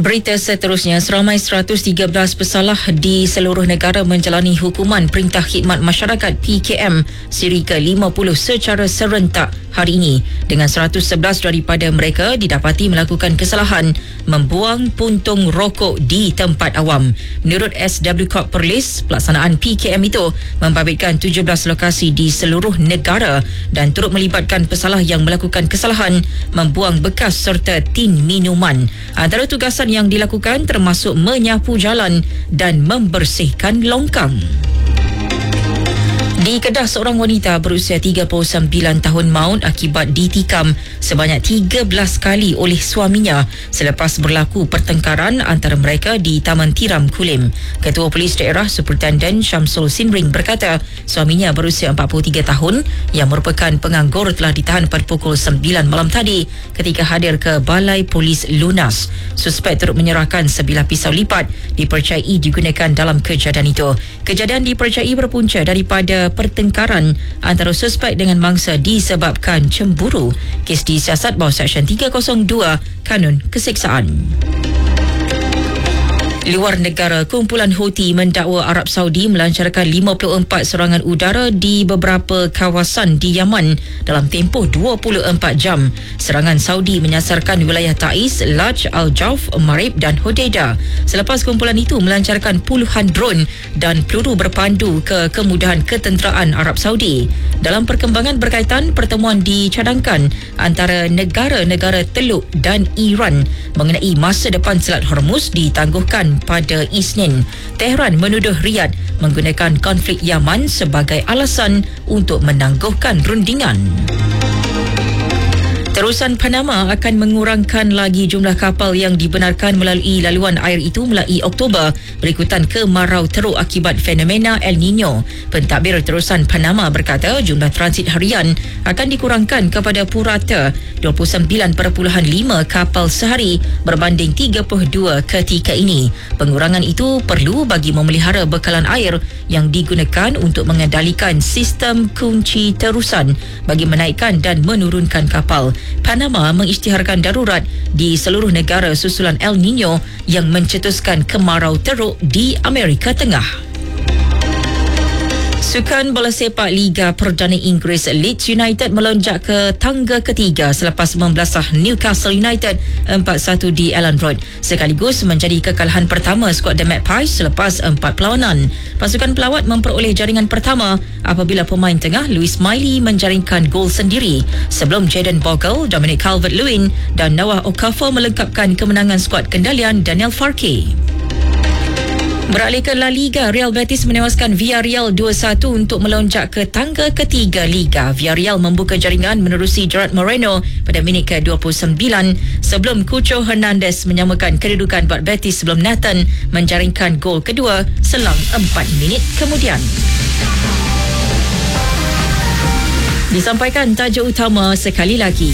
Berita seterusnya, seramai 113 pesalah di seluruh negara menjalani hukuman Perintah Khidmat Masyarakat PKM siri ke-50 secara serentak hari ini, dengan 111 daripada mereka didapati melakukan kesalahan membuang puntung rokok di tempat awam. Menurut SW Corp Perlis, pelaksanaan PKM itu membabitkan 17 lokasi di seluruh negara dan turut melibatkan pesalah yang melakukan kesalahan membuang bekas serta tin minuman. Antara tugasan yang dilakukan termasuk menyapu jalan dan membersihkan longkang. Di Kedah, seorang wanita berusia 39 tahun maut akibat ditikam sebanyak 13 kali oleh suaminya selepas berlaku pertengkaran antara mereka di Taman Tiram Kulim. Ketua Polis Daerah Superintendent Syamsul Sinring berkata suaminya berusia 43 tahun yang merupakan penganggur telah ditahan pada pukul 9 malam tadi ketika hadir ke Balai Polis Lunas. Suspek turut menyerahkan sebilah pisau lipat dipercayai digunakan dalam kejadian itu. Kejadian dipercayai berpunca daripada pertengkaran antara suspek dengan mangsa disebabkan cemburu. Kes disiasat bawah Seksyen 302 Kanun Keseksaan. Luar negara, kumpulan Houthi mendakwa Arab Saudi melancarkan 54 serangan udara di beberapa kawasan di Yaman dalam tempoh 24 jam. Serangan Saudi menyasarkan wilayah Taiz, Laj, Al-Jauf, Marib dan Hodeidah. Selepas kumpulan itu melancarkan puluhan drone dan peluru berpandu ke kemudahan ketenteraan Arab Saudi. Dalam perkembangan berkaitan, pertemuan dicadangkan antara negara-negara Teluk dan Iran mengenai masa depan Selat Hormuz ditangguhkan pada Isnin. Tehran menuduh Riyadh menggunakan konflik Yaman sebagai alasan untuk menangguhkan rundingan. Terusan Panama akan mengurangkan lagi jumlah kapal yang dibenarkan melalui laluan air itu mulai Oktober berikutan kemarau teruk akibat fenomena El Nino. Pentadbir Terusan Panama berkata jumlah transit harian akan dikurangkan kepada purata 29.5 kapal sehari berbanding 32 ketika ini. Pengurangan itu perlu bagi memelihara bekalan air yang digunakan untuk mengendalikan sistem kunci terusan bagi menaikkan dan menurunkan kapal. Panama mengisytiharkan darurat di seluruh negara susulan El Nino yang mencetuskan kemarau teruk di Amerika Tengah. Sukan bola sepak Liga Perdana Inggeris, Leeds United melonjak ke tangga ketiga selepas membelasah Newcastle United 4-1 di Elland Road, sekaligus menjadi kekalahan pertama skuad The Magpies selepas 4 perlawanan. Pasukan pelawat memperoleh jaringan pertama apabila pemain tengah Lewis Miley menjaringkan gol sendiri sebelum Jayden Bogle, Dominic Calvert-Lewin dan Noah Okafor melengkapkan kemenangan skuad kendalian Daniel Farke. Beralih ke La Liga, Real Betis menewaskan Villarreal 2-1 untuk melonjak ke tangga ketiga Liga. Villarreal membuka jaringan menerusi Gerard Moreno pada minit ke-29 sebelum Cucho Hernandez menyamakan kedudukan buat Betis sebelum Nathan menjaringkan gol kedua selang 4 minit kemudian. Disampaikan tajuk utama sekali lagi.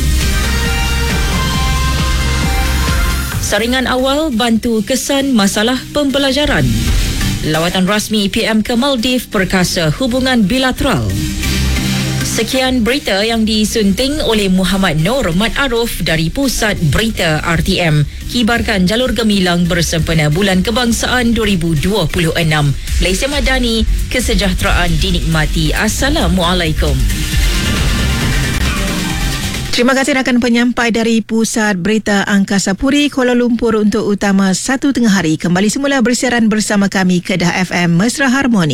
Saringan awal bantu kesan masalah pembelajaran. Lawatan rasmi PM ke Maldives perkasa hubungan bilateral. Sekian berita yang disunting oleh Muhammad Noor Mat Aruf dari Pusat Berita RTM. Kibarkan jalur gemilang bersempena Bulan Kebangsaan 2026. Malaysia Madani, kesejahteraan dinikmati. Assalamualaikum. Terima kasih rakan penyampai dari Pusat Berita Angkasa Puri, Kuala Lumpur untuk Utama 1 Tengah Hari. Kembali semula bersiaran bersama kami Kedah FM Mesra Harmoni.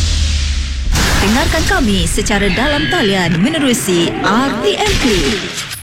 Dengarkan kami secara dalam talian menerusi RTM Play.